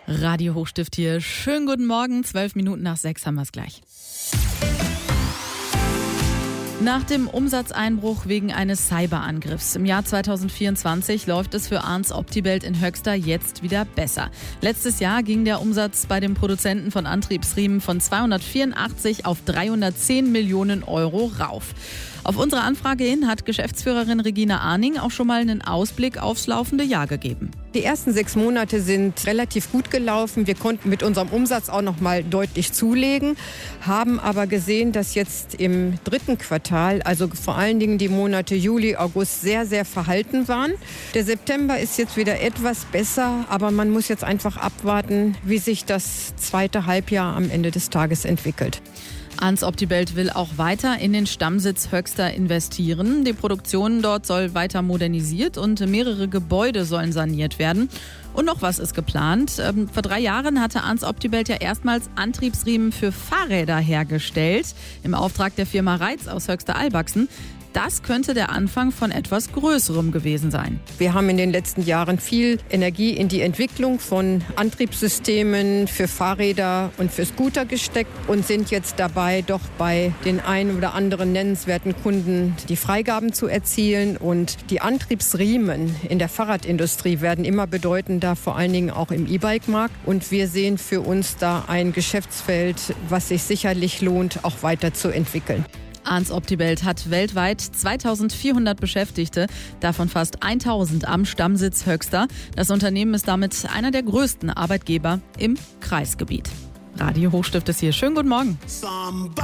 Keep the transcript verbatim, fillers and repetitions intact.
Radio Hochstift hier. Schönen guten Morgen. Zwölf Minuten nach sechs haben wir es gleich. Nach dem Umsatzeinbruch wegen eines Cyberangriffs im Jahr zweitausendvierundzwanzig läuft es für Arns Optibelt in Höxter jetzt wieder besser. Letztes Jahr ging der Umsatz bei dem Produzenten von Antriebsriemen von zweihundertvierundachtzig auf dreihundertzehn Millionen Euro rauf. Auf unsere Anfrage hin hat Geschäftsführerin Regina Arning auch schon mal einen Ausblick aufs laufende Jahr gegeben. Die ersten sechs Monate sind relativ gut gelaufen. Wir konnten mit unserem Umsatz auch noch mal deutlich zulegen, haben aber gesehen, dass jetzt im dritten Quartal, also vor allen Dingen die Monate Juli, August, sehr, sehr verhalten waren. Der September ist jetzt wieder etwas besser, aber man muss jetzt einfach abwarten, wie sich das zweite Halbjahr am Ende des Tages entwickelt. Arns Optibelt will auch weiter in den Stammsitz Höxter investieren. Die Produktion dort soll weiter modernisiert und mehrere Gebäude sollen saniert werden. Und noch was ist geplant. Ähm, vor drei Jahren hatte Arns Optibelt ja erstmals Antriebsriemen für Fahrräder hergestellt, im Auftrag der Firma Reitz aus Höxter-Albachsen. Das könnte der Anfang von etwas Größerem gewesen sein. Wir haben in den letzten Jahren viel Energie in die Entwicklung von Antriebssystemen für Fahrräder und für Scooter gesteckt und sind jetzt dabei, doch bei den ein oder anderen nennenswerten Kunden die Freigaben zu erzielen. Und die Antriebsriemen in der Fahrradindustrie werden immer bedeutender, vor allen Dingen auch im E-Bike-Markt. Und wir sehen für uns da ein Geschäftsfeld, was sich sicherlich lohnt, auch weiterzuentwickeln. Arns Optibelt hat weltweit zweitausendvierhundert Beschäftigte, davon fast tausend am Stammsitz Höxter. Das Unternehmen ist damit einer der größten Arbeitgeber im Kreisgebiet. Radio Hochstift ist hier. Schönen guten Morgen.